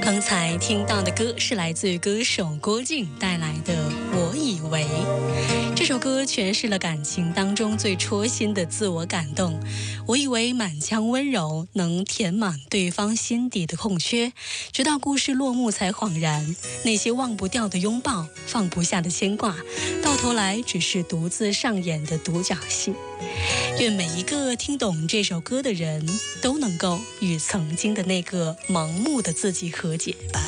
刚才听到的歌是来自歌手郭靖带来的《我以为》。这首歌诠释了感情当中最戳心的自我感动。我以为满腔温柔能填满对方心底的空缺，直到故事落幕才恍然，那些忘不掉的拥抱，放不下的牵挂，到头来只是独自上演的独角戏。愿每一个听懂这首歌的人都能够与曾经的那个盲目的自己和解。 把